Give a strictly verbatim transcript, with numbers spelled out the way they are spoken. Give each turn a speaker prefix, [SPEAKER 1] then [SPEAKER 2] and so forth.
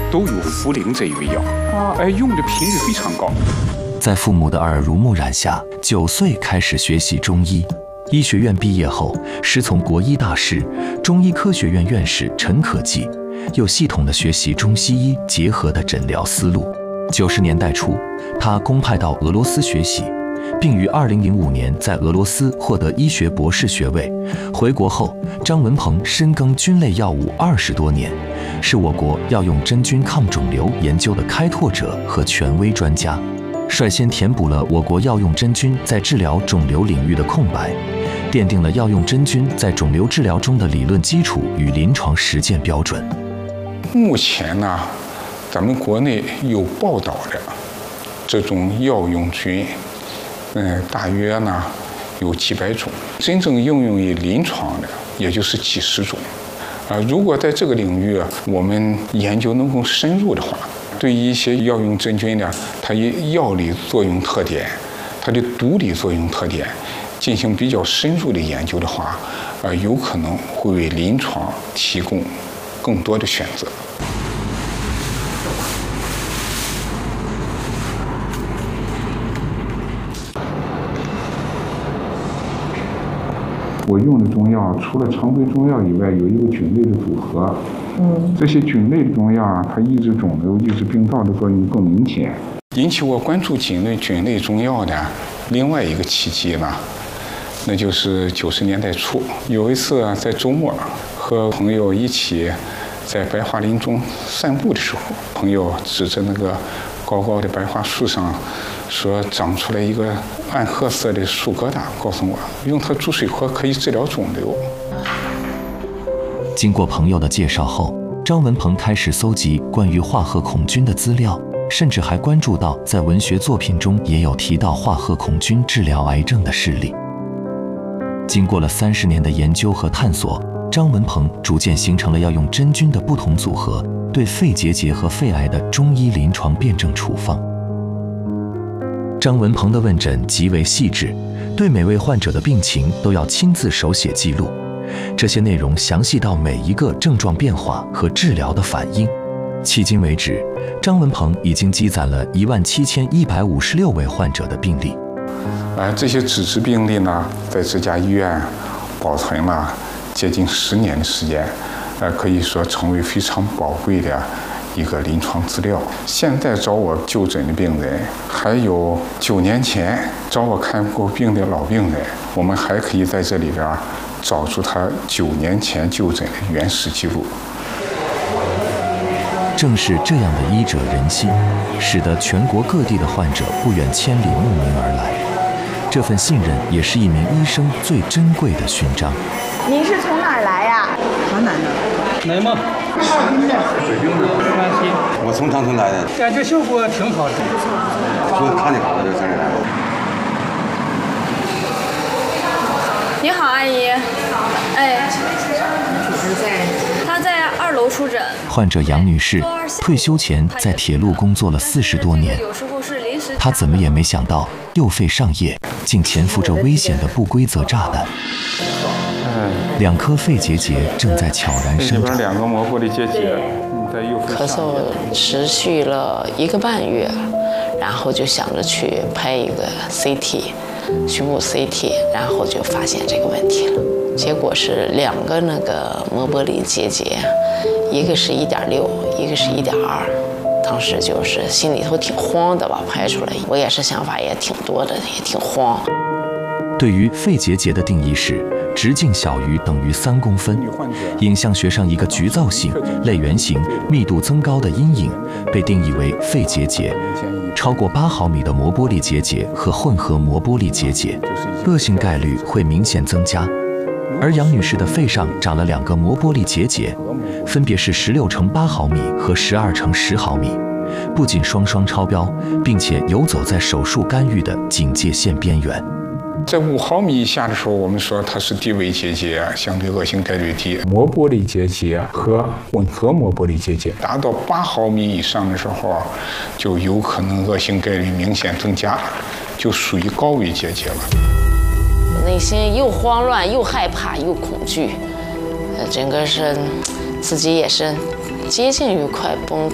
[SPEAKER 1] 都有茯苓这一味药，哎，用的频率非常高。
[SPEAKER 2] 在父母的耳濡目染下，九岁开始学习中医。医学院毕业后，师从国医大师、中医科学院院士陈可季，又系统地学习中西医结合的诊疗思路。九十年代初，他公派到俄罗斯学习，并于二零零五年在俄罗斯获得医学博士学位。回国后，张文鹏深耕菌类药物二十多年，是我国药用真菌抗肿瘤研究的开拓者和权威专家，率先填补了我国药用真菌在治疗肿瘤领域的空白，奠定了药用真菌在肿瘤治疗中的理论基础与临床实践标准。
[SPEAKER 1] 目前呢，咱们国内有报道的这种药用菌，嗯，大约呢有几百种，真正应用于临床的也就是几十种。啊，如果在这个领域我们研究能够深入的话，对于一些药用真菌呢，它以药理作用特点、它的毒理作用特点进行比较深入的研究的话，呃，有可能会为临床提供更多的选择。我用的中药除了常规中药以外，有一个菌类的组合。嗯，这些菌类的中药啊，它抑制肿瘤、抑制病灶的作用更明显。引起我关注菌类菌类中药的另外一个契机呢，那就是九十年代初有一次啊，在周末和朋友一起在白桦林中散步的时候，朋友指着那个高高的白桦树上，说长出来一个暗褐色的树疙瘩，告诉我用它煮水喝可以治疗肿瘤。
[SPEAKER 2] 经过朋友的介绍后，张文鹏开始搜集关于化褐孔菌的资料，甚至还关注到在文学作品中也有提到化褐孔菌治疗癌症的事例。经过了三十年的研究和探索，张文鹏逐渐形成了要用真菌的不同组合对肺结节和肺癌的中医临床辩证处方。张文鹏的问诊极为细致，对每位患者的病情都要亲自手写记录，这些内容详细到每一个症状变化和治疗的反应。迄今为止，张文鹏已经积攒了一万七千一百五十六位患者的病例。
[SPEAKER 1] 呃，这些纸质病例呢，在这家医院保存了接近十年的时间，呃，可以说成为非常宝贵的一个临床资料。现在找我就诊的病人，还有九年前找我看过病的老病人，我们还可以在这里边找出他九年前就诊的原始记录。
[SPEAKER 2] 正是这样的医者仁心，使得全国各地的患者不远千里慕名而来。这份信任也是一名医生最珍贵的勋章。
[SPEAKER 3] 您是从哪儿来呀？
[SPEAKER 4] 河南的。
[SPEAKER 5] 内蒙。
[SPEAKER 4] 水平的。
[SPEAKER 5] 山西。
[SPEAKER 4] 我从长春来的。
[SPEAKER 5] 感觉效果挺好的。
[SPEAKER 4] 就看你好了，就这里来。
[SPEAKER 6] 你好，阿姨。哎。她在二楼出诊。
[SPEAKER 2] 患者杨女士退休前在铁路工作了四十多年，她怎么也没想到右肺上叶竟潜伏着危险的不规则炸弹。两颗肺结节正在悄然生长。
[SPEAKER 1] 两个膜玻璃结节在右肺上叶。
[SPEAKER 7] 咳嗽持续了一个半月，然后就想着去拍一个 C T， 胸部 C T， 然后就发现这个问题了。结果是两个那个膜玻璃结节，一个是一点六，一个是一点二。当时就是心里头挺慌的吧，拍出来，我也是想法也挺多的，也挺慌。
[SPEAKER 2] 对于肺结节的定义是直径小于等于三公分，影像学上一个局灶性、类圆形、密度增高的阴影被定义为肺结节。超过八毫米的膜玻璃结节和混合膜玻璃结节，恶性概率会明显增加。而杨女士的肺上长了两个膜玻璃结节，分别是十六乘八毫米和十二乘十毫米，不仅双双超标，并且游走在手术干预的警戒线边缘。
[SPEAKER 1] 在五毫米以下的时候，我们说它是低位结节，相对恶性概率低。膜玻璃结节和混合膜玻璃结节达到八毫米以上的时候，就有可能恶性概率明显增加，就属于高位结节了。
[SPEAKER 7] 内心又慌乱又害怕又恐惧，呃，整个是自己也是接近于快崩溃